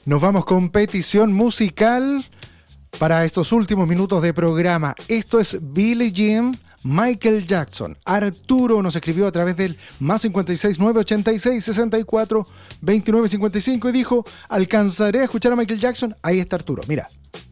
Nos vamos con petición musical para estos últimos minutos de programa. Esto es Billie Jean, Michael Jackson. Arturo nos escribió a través del +56 986 64 29 55 y dijo: ¿alcanzaré a escuchar a Michael Jackson? Ahí está Arturo, mira.